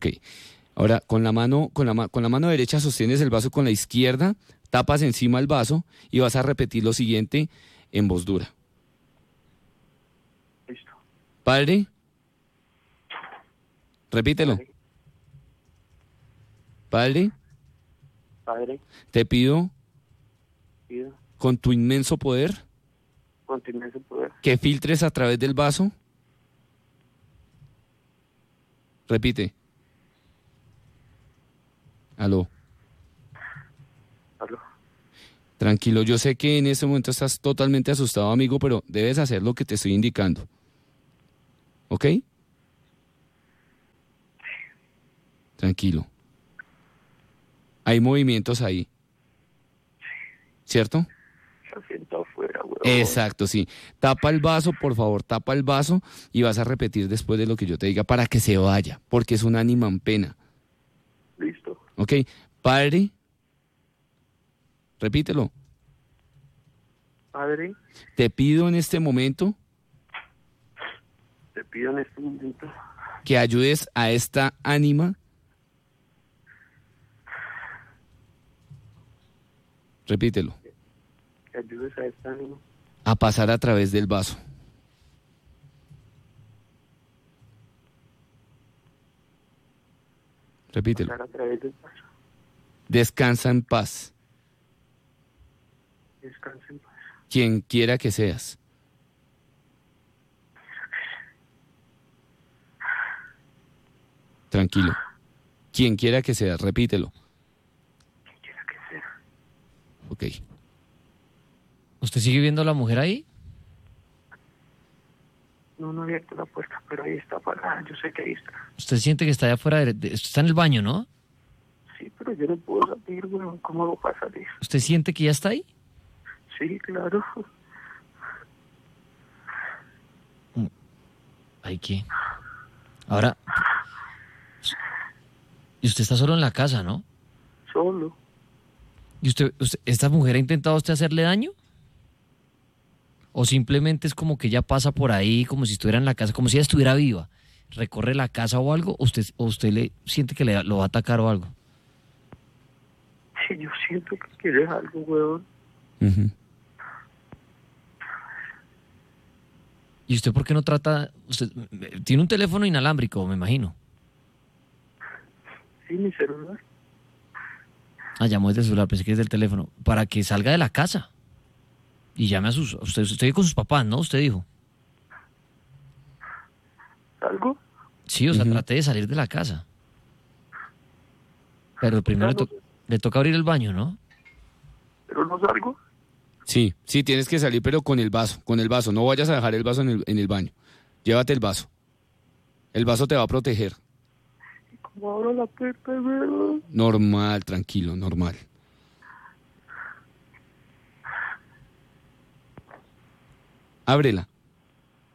Ok. Ahora, con la mano derecha sostienes el vaso con la izquierda, tapas encima el vaso y vas a repetir lo siguiente en voz dura. Listo. Padre, repítelo. Padre, Padre, Padre, te pido pido, con tu inmenso poder continúe su poder. que filtres a través del vaso. Repite. Aló. Aló. Tranquilo, yo sé que en este momento estás totalmente asustado, amigo, pero debes hacer lo que te estoy indicando. ¿Ok? Tranquilo. Hay movimientos ahí, ¿cierto? Se sienta afuera, weón. Exacto, sí. Tapa el vaso, por favor, tapa el vaso y vas a repetir después de lo que yo te diga para que se vaya, porque es un ánima en pena. Listo. ¿Ok? Padre, repítelo. Padre, Te pido en este momento te pido en este momento que ayudes a esta ánima. Repítelo. que ayudes a este ánimo A pasar a través del vaso. a Repítelo. pasar a través del paso. Descansa en paz, Descansa en paz. quien quiera que seas. Tranquilo. Quien quiera que seas, repítelo. Quien quiera que sea. Ok. ¿Usted sigue viendo a la mujer ahí? No he abierto la puerta, pero ahí está parada. Yo sé que ahí está. ¿Usted siente que está allá afuera? Está en el baño, ¿no? Sí, pero yo no puedo salir, weón. ¿Cómo hago para salir? ¿Usted siente que ya está ahí? Sí, claro. ¿Ay qué? Ahora, y usted está solo en la casa, ¿no? Solo. ¿Y esta mujer ha intentado a usted hacerle daño? ¿O simplemente es como que ella pasa por ahí como si estuviera en la casa, como si ella estuviera viva? ¿Recorre la casa o algo? ¿O usted le siente que lo va a atacar o algo? Sí, yo siento que quieres algo, weón. Ujú. ¿Y usted por qué no trata? Usted tiene un teléfono inalámbrico, me imagino. Sí, mi celular. Ah, llamó desde el celular, pensé que es del teléfono. Para que salga de la casa. Y llame a usted vive con sus papás, ¿no? Usted dijo. ¿Algo? Sí, o sea, Ujú. trate de salir de la casa. Pero primero Claro. le toca abrir el baño, ¿no? Pero no salgo. Sí, sí, tienes que salir, pero con el vaso, con el vaso. No vayas a dejar el vaso en el baño. Llévate el vaso. El vaso te va a proteger. ¿Cómo abro la puerta, weón? Normal, tranquilo, normal. Ábrela.